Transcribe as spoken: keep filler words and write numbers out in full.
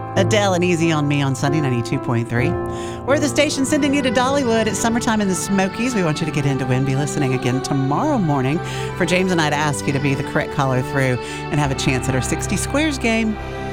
Adele and Easy on Me on Sunday ninety-two point three. We're the station sending you to Dollywood. It's summertime in the Smokies. We want you to get into and be listening again tomorrow morning for James and I to ask you to be the correct caller through and have a chance at our sixty Squares game.